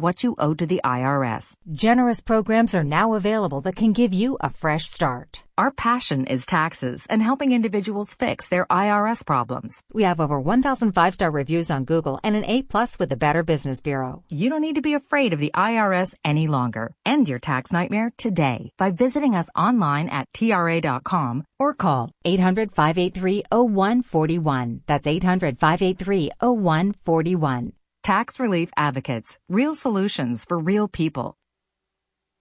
what you owe to the IRS. Generous programs are now available that can give you a fresh start. Our passion is taxes and helping individuals fix their IRS problems. We have over 1,000 five-star reviews on Google and an A+ with the Better Business Bureau. You don't need to be afraid of the IRS any longer. End your tax nightmare today by visiting us online at TRA.com or call 800-583-0141. That's 800-583-0141. Tax Relief Advocates. Real solutions for real people.